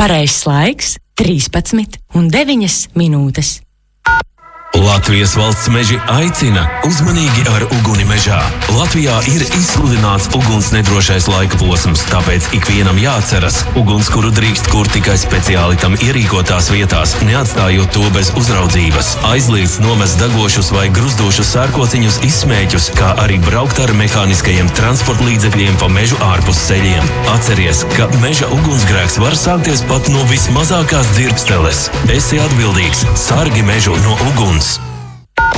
Pareizs laiks 13:09 minūtes. Latvijas valsts meži aicina uzmanīgi ar uguni mežā. Latvijā ir izsludināts uguns nedrošais laika posms, tāpēc ikvienam jāatceras, ugunskura drīkst kurt tikai speciāli tam ierīkotās vietās, neatstājot to bez uzraudzības. Aizliedz nomest degošus vai gruzdošus sērkociņus, izsmēķus, kā arī braukt ar mehāniskajiem transporta līdzekļiem pa mežu ārpus ceļiem. Atceries, ka meža ugunsgrēks var sākties pat no vismazākās dzirksteles. Esi atbildīgs, sargi mežu no uguns.